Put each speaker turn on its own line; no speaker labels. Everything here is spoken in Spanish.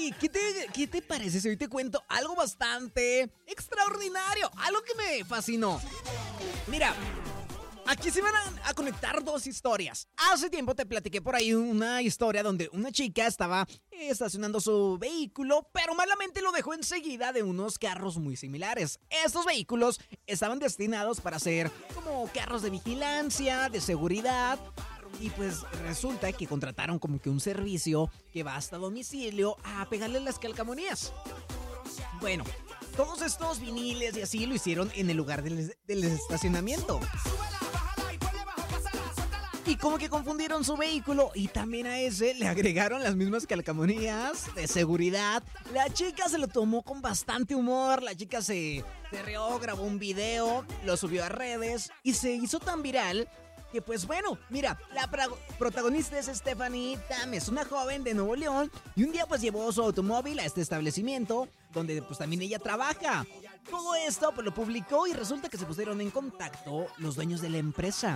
Oye, ¿qué te parece si hoy te cuento algo bastante extraordinario? Algo que me fascinó. Mira, aquí se van a conectar dos historias. Hace tiempo te platiqué por ahí una historia donde una chica estaba estacionando su vehículo, pero malamente lo dejó enseguida de unos carros muy similares. Estos vehículos estaban destinados para ser como carros de vigilancia, de seguridad. Y pues resulta que contrataron como que un servicio que va hasta domicilio a pegarle las calcamonías. Bueno, todos estos viniles y así lo hicieron en el lugar del estacionamiento. Y como que confundieron su vehículo y también a ese le agregaron las mismas calcamonías de seguridad. La chica se lo tomó con bastante humor, la chica se rió, grabó un video, lo subió a redes y se hizo tan viral que pues bueno, mira, la protagonista es Stephanie Tam, es una joven de Nuevo León y un día pues llevó su automóvil a este establecimiento donde pues también ella trabaja. Todo esto pues lo publicó y resulta que se pusieron en contacto los dueños de la empresa.